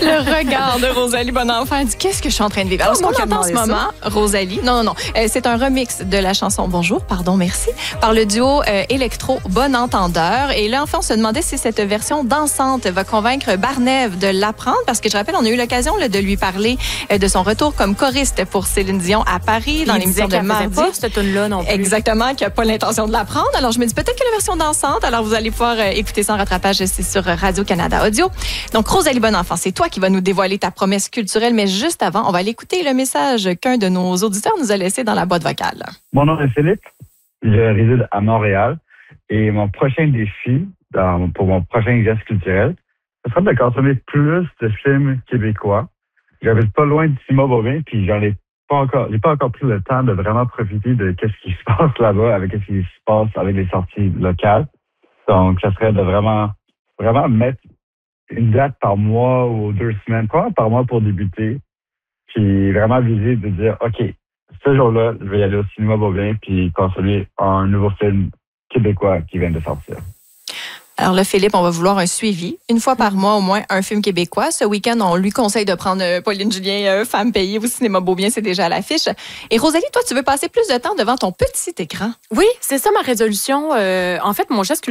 Le regard de Rosalie Bonenfant. Elle dit, qu'est-ce que je suis en train de vivre? Alors, ce qu'on entend en ce moment, Rosalie, non. C'est un remix de la chanson Bonjour, pardon, merci, par le duo électro Bon Entendeur. Et là, enfin, on se demandait si cette version dansante va convaincre Barnève de l'apprendre, parce que je rappelle, on a eu l'occasion de lui parler de son retour comme choriste pour Céline Dion à Paris, dans l'émission de mardi. Pas cette tune-là non plus. Exactement, qui n'a pas l'intention de l'apprendre. Alors, je me dis peut-être que la version dansante, alors vous allez pouvoir écouter ça en rattrapage, c'est sur Radio-Canada Audio. Donc, Rosalie Bonenfant, c'est toi qui vas nous dévoiler ta promesse culturelle, mais juste avant, on va aller écouter le message qu'un de nos auditeurs nous a laissé dans la boîte vocale. Mon nom est Philippe, je réside à Montréal et mon prochain défi pour mon prochain geste culturel, ce sera de consommer plus de films québécois. J'habite pas loin de Simon-Bobin, puis j'ai pas encore pris le temps de vraiment profiter de qu'est-ce qui se passe là-bas, avec qu'est-ce qui se passe avec les sorties locales. Donc, ça serait de vraiment mettre une date par mois ou 2 semaines, pas par mois pour débuter, puis vraiment viser de dire, OK, ce jour-là, je vais y aller au cinéma Bobin puis consommer un nouveau film québécois qui vient de sortir. Alors là, Philippe, on va vouloir un suivi. Une fois par mois, au moins, un film québécois. Ce week-end, on lui conseille de prendre Pauline Julien, Femme payée au cinéma Beaubien, c'est déjà à l'affiche. Et Rosalie, toi, tu veux passer plus de temps devant ton petit écran? Oui, c'est ça ma résolution. En fait, mon geste